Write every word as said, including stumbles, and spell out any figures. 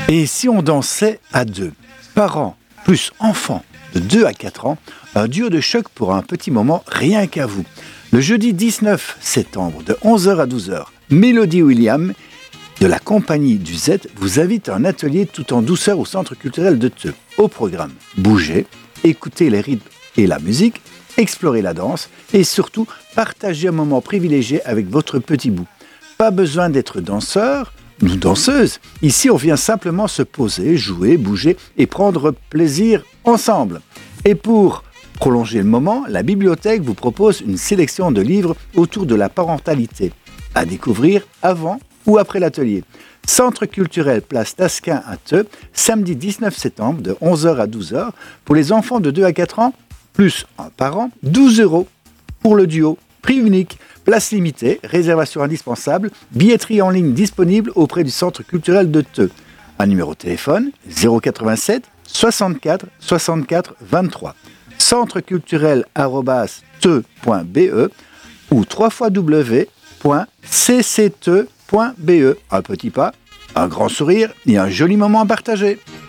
Et si on dansait à deux, parents plus enfants de deux à quatre ans, un duo de choc pour un petit moment rien qu'à vous. Le jeudi dix-neuf septembre de onze heures à douze heures, Mélodie William de la compagnie du Z vous invite à un atelier tout en douceur au Centre culturel de Theux. Au programme, bougez, écoutez les rythmes et la musique, explorez la danse et surtout partagez un moment privilégié avec votre petit bout. Pas besoin d'être danseur ou danseuse. Ici, on vient simplement se poser, jouer, bouger et prendre plaisir ensemble. Et pour prolonger le moment, la bibliothèque vous propose une sélection de livres autour de la parentalité à découvrir avant ou après l'atelier. Centre culturel Place Tasquin à Theux, samedi dix-neuf septembre de onze heures à douze heures. Pour les enfants de deux à quatre ans, plus un parent, douze euros pour le duo. Prix unique, place limitée, réservation indispensable, billetterie en ligne disponible auprès du Centre culturel de Theux. Un numéro de téléphone zéro quatre-vingt-sept soixante-quatre soixante-quatre vingt-trois. centre culturel arobase theux point b e ou w w w point c c t e point b e. Un petit pas, un grand sourire et un joli moment à partager.